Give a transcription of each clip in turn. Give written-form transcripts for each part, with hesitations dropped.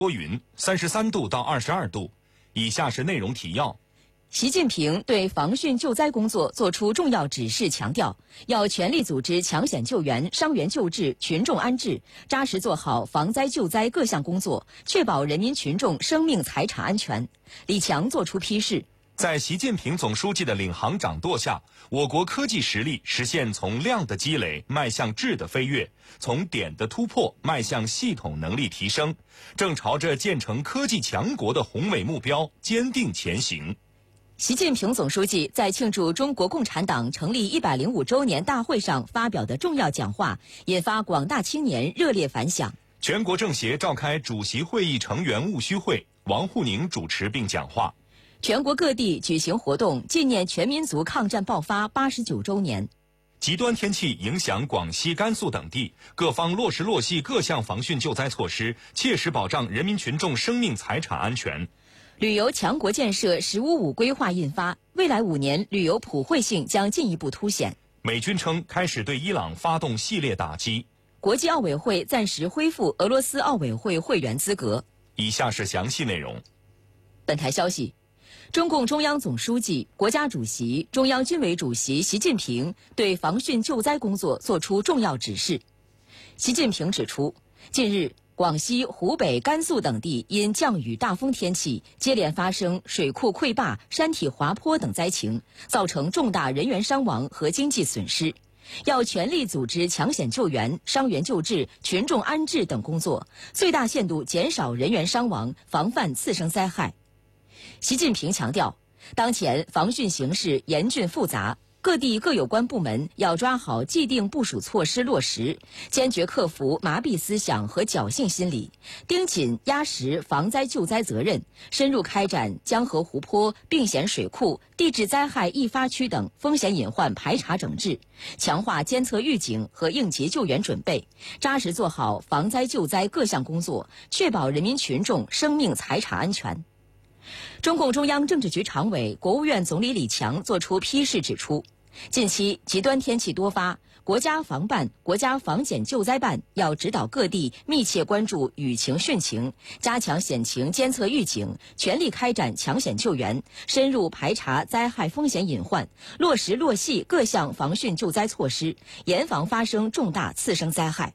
多云，33度到22度。以下是内容提要。 习近平对防汛救灾工作作出重要指示，强调要全力组织抢险救援、伤员救治、群众安置，扎实做好防灾救灾各项工作，确保人民群众生命财产安全。李强作出批示。 在习近平总书记的领航掌舵下，我国科技实力实现从量的积累迈向质的飞跃，从点的突破迈向系统能力提升，正朝着建成科技强国的宏伟目标坚定前行。 习近平总书记在庆祝中国共产党成立105周年大会上发表的重要讲话，引发广大青年热烈反响。 全国政协召开主席会议成员务虚会，王沪宁主持并讲话。 全国各地举行活动，纪念全民族抗战爆发89周年。 极端天气影响广西、甘肃等地，各方落实落细各项防汛救灾措施，切实保障人民群众生命财产安全。 旅游强国建设“十五五”规划印发，未来5年旅游普惠性将进一步凸显。 美军称开始对伊朗发动系列打击。 国际奥委会暂时恢复俄罗斯奥委会会员资格。 以下是详细内容。 本台消息，中共中央总书记、国家主席、中央军委主席习近平对防汛救灾工作作出重要指示。习近平指出，近日广西、湖北、甘肃等地因降雨大风天气，接连发生水库溃坝、山体滑坡等灾情，造成重大人员伤亡和经济损失。要全力组织抢险救援、伤员救治、群众安置等工作，最大限度减少人员伤亡，防范次生灾害。习近平强调，当前防汛形势严峻复杂，各地各有关部门要抓好既定部署措施落实，坚决克服麻痹思想和侥幸心理，盯紧压实防灾救灾责任，深入开展江河湖泊、并险水库、地质灾害易发区等风险隐患排查整治，强化监测预警和应急救援准备，扎实做好防灾救灾各项工作，确保人民群众生命财产安全。中共中央政治局常委、国务院总理李强作出批示指出，近期极端天气多发，国家防办、国家防检救灾办要指导各地密切关注雨情汛情，加强险情监测预警，全力开展抢险救援，深入排查灾害风险隐患，落实落细各项防汛救灾措施，严防发生重大次生灾害。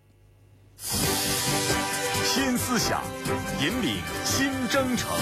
新思想，引领新征程。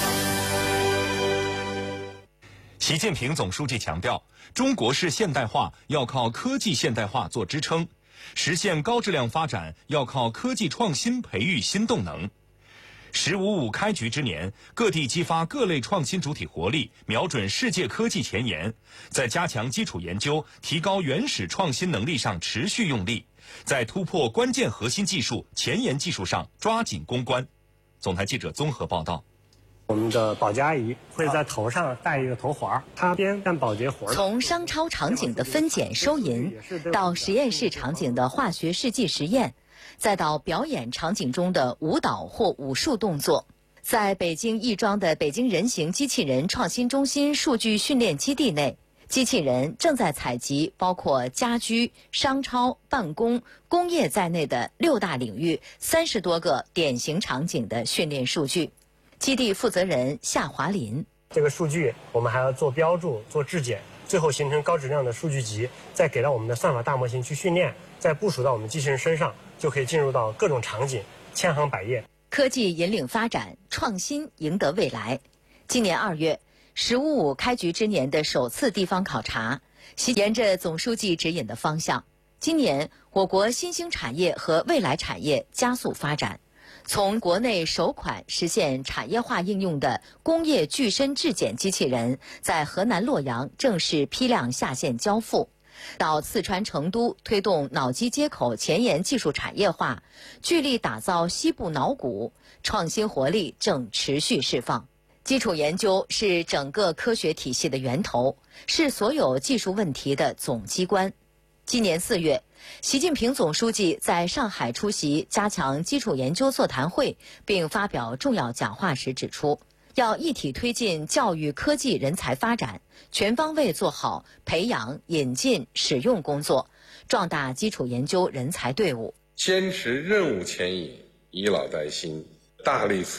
习近平总书记强调，中国式现代化要靠科技现代化做支撑，实现高质量发展要靠科技创新培育新动能。“15+5”开局之年，各地激发各类创新主体活力，瞄准世界科技前沿，在加强基础研究、提高原始创新能力上持续用力，在突破关键核心技术、前沿技术上抓紧攻关。总台记者综合报道。 我们的保洁阿姨会在头上戴一个头环，她边干保洁活。 从商超场景的分拣收银，到实验室场景的化学试剂实验，再到表演场景中的舞蹈或武术动作，在北京亦庄的北京人形机器人创新中心数据训练基地内，机器人正在采集包括家居、商超、办公、工业在内的6大领域30多个典型场景的训练数据。基地负责人夏华林： 这个数据我们还要做标注、做质检，最后形成高质量的数据集，再给到我们的算法大模型去训练，再部署到我们机器人身上，就可以进入到各种场景，千行百业。 科技引领发展，创新赢得未来。今年2月，“15+5”开局之年的首次地方考察，沿着总书记指引的方向，今年我国新兴产业和未来产业加速发展。从国内首款实现产业化应用的工业具身质检机器人在河南洛阳正式批量下线交付，到四川成都推动脑机接口前沿技术产业化，聚力打造西部脑骨，创新活力正持续释放。基础研究是整个科学体系的源头，是所有技术问题的总机关。今年4月，习近平总书记在上海出席加强基础研究座谈会并发表重要讲话时指出，要一体推进教育科技人才发展，全方位做好培养、引进、使用工作，壮大基础研究人才队伍。 坚持任务牵引，以老带新， 大力